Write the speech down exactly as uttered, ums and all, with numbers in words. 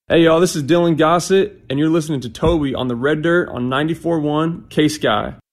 Hey y'all, this is Dylan Gossett, and you're listening to Toby on the Red Dirt on ninety-four point one K-Sky.